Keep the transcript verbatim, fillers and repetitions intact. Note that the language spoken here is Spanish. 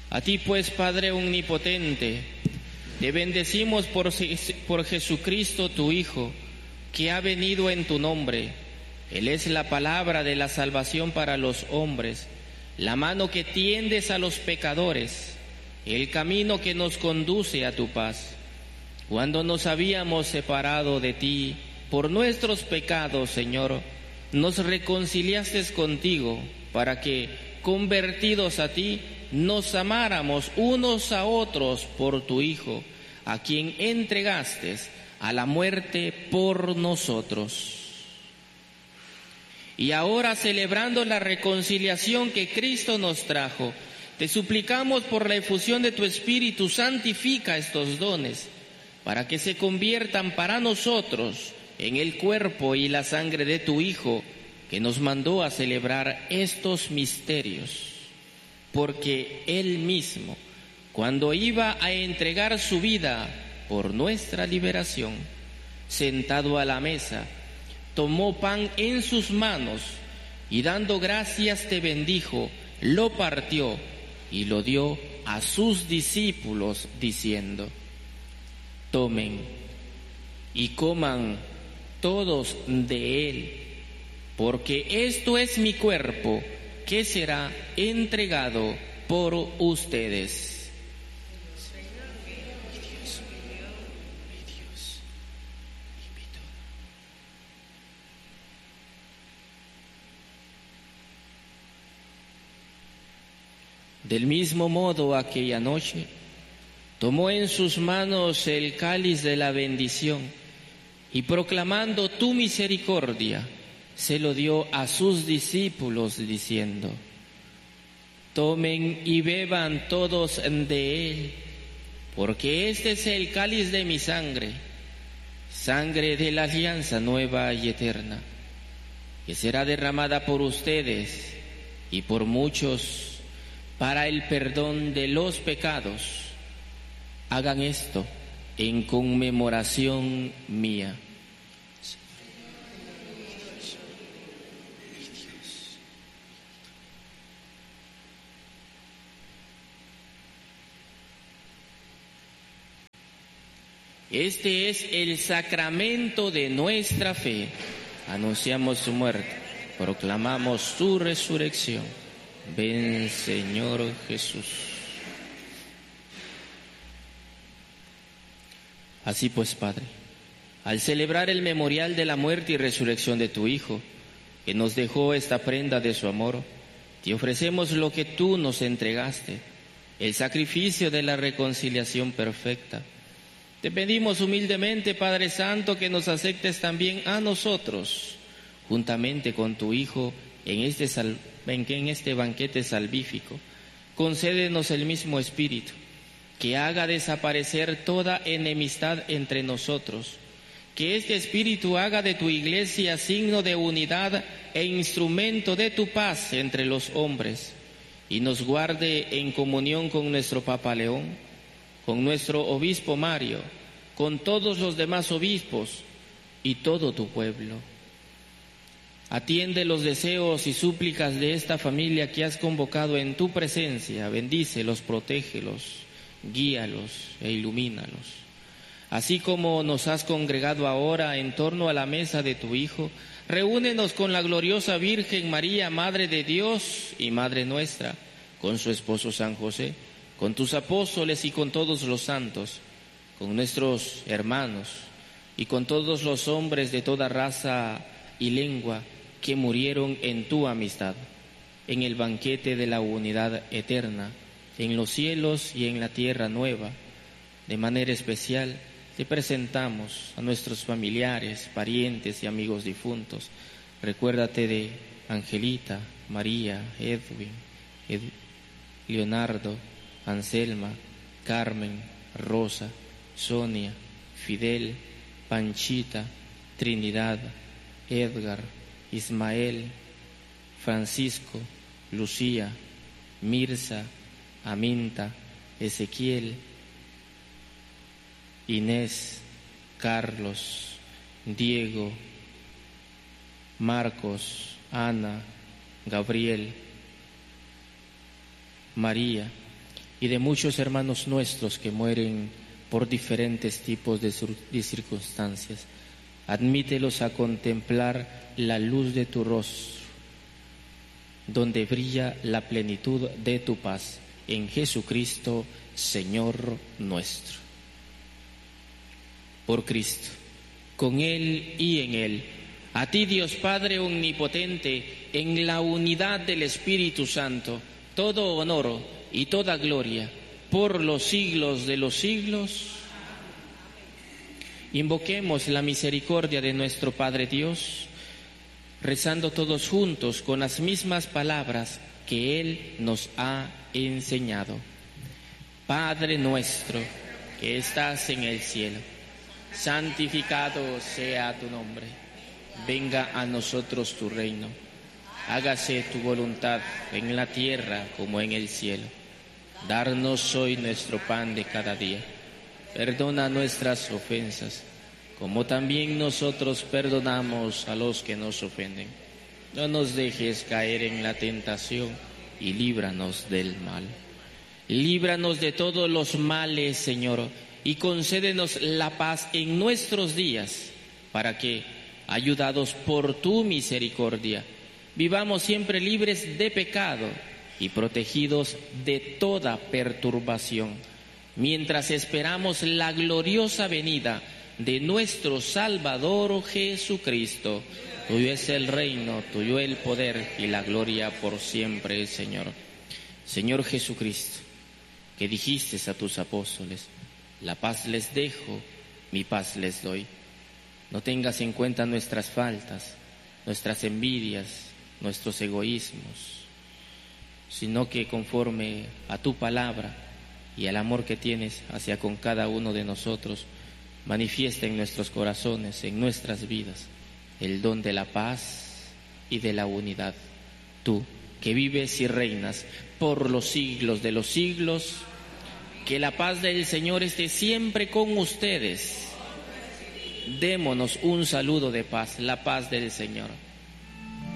A ti pues, Padre omnipotente, te bendecimos por, por Jesucristo tu Hijo, que ha venido en tu nombre. Él es la palabra de la salvación para los hombres, la mano que tiendes a los pecadores, el camino que nos conduce a tu paz. Cuando nos habíamos separado de ti por nuestros pecados, Señor, nos reconciliaste contigo para que, convertidos a ti, nos amáramos unos a otros por tu Hijo, a quien entregaste a la muerte por nosotros. Y ahora, celebrando la reconciliación que Cristo nos trajo, te suplicamos por la efusión de tu Espíritu, santifica estos dones, para que se conviertan para nosotros en el cuerpo y la sangre de tu Hijo, que nos mandó a celebrar estos misterios. Porque Él mismo, cuando iba a entregar su vida por nuestra liberación, sentado a la mesa, tomó pan en sus manos y dando gracias te bendijo, lo partió y lo dio a sus discípulos diciendo: tomen y coman todos de él, porque esto es mi cuerpo, que será entregado por ustedes. Del mismo modo, aquella noche, tomó en sus manos el cáliz de la bendición y, proclamando tu misericordia, se lo dio a sus discípulos diciendo: tomen y beban todos de él, porque este es el cáliz de mi sangre, sangre de la alianza nueva y eterna, que será derramada por ustedes y por muchos para el perdón de los pecados. Hagan esto en conmemoración mía. Este es el sacramento de nuestra fe. Anunciamos su muerte, proclamamos su resurrección. Ven, Señor Jesús. Así pues, Padre, al celebrar el memorial de la muerte y resurrección de tu Hijo, que nos dejó esta prenda de su amor, te ofrecemos lo que tú nos entregaste, el sacrificio de la reconciliación perfecta. Te pedimos humildemente, Padre Santo, que nos aceptes también a nosotros, juntamente con tu Hijo, en este, sal, en este banquete salvífico. Concédenos el mismo Espíritu, que haga desaparecer toda enemistad entre nosotros, que este Espíritu haga de tu Iglesia signo de unidad e instrumento de tu paz entre los hombres, y nos guarde en comunión con nuestro Papa León, con nuestro Obispo Mario, con todos los demás obispos y todo tu pueblo. Atiende los deseos y súplicas de esta familia que has convocado en tu presencia, bendícelos, protégelos, guíalos e ilumínalos. Así como nos has congregado ahora en torno a la mesa de tu Hijo, reúnenos con la gloriosa Virgen María, Madre de Dios y Madre nuestra, con su esposo San José, con tus apóstoles y con todos los santos, con nuestros hermanos y con todos los hombres de toda raza y lengua que murieron en tu amistad, en el banquete de la unidad eterna, en los cielos y en la tierra nueva. De manera especial te presentamos a nuestros familiares, parientes y amigos difuntos. Recuérdate de Angelita, María, Edwin, Ed, Leonardo, Anselma, Carmen, Rosa, Sonia, Fidel, Panchita, Trinidad, Edgar, Ismael, Francisco, Lucía, Mirza, Aminta, Ezequiel, Inés, Carlos, Diego, Marcos, Ana, Gabriel, María, y de muchos hermanos nuestros que mueren por diferentes tipos de, de circunstancias. Admítelos a contemplar la luz de tu rostro, donde brilla la plenitud de tu paz, en Jesucristo, Señor nuestro. Por Cristo, con Él y en Él, a ti Dios Padre omnipotente, en la unidad del Espíritu Santo, todo honor y toda gloria, por los siglos de los siglos. Invoquemos la misericordia de nuestro Padre Dios, rezando todos juntos con las mismas palabras que Él nos ha enseñado. Padre nuestro, que estás en el cielo, santificado sea tu nombre. Venga a nosotros tu reino. Hágase tu voluntad en la tierra como en el cielo. Darnos hoy nuestro pan de cada día. Perdona nuestras ofensas, como también nosotros perdonamos a los que nos ofenden. No nos dejes caer en la tentación y líbranos del mal. Líbranos de todos los males, Señor, y concédenos la paz en nuestros días, para que, ayudados por tu misericordia, vivamos siempre libres de pecado y protegidos de toda perturbación, mientras esperamos la gloriosa venida de nuestro Salvador Jesucristo. Tuyo es el reino, tuyo el poder y la gloria por siempre, Señor. Señor Jesucristo, que dijiste a tus apóstoles: la paz les dejo, mi paz les doy. No tengas en cuenta nuestras faltas, nuestras envidias, nuestros egoísmos, sino que conforme a tu palabra y al amor que tienes hacia con cada uno de nosotros, manifiesta en nuestros corazones, en nuestras vidas, el don de la paz y de la unidad. Tú, que vives y reinas por los siglos de los siglos, que la paz del Señor esté siempre con ustedes. Démonos un saludo de paz, la paz del Señor.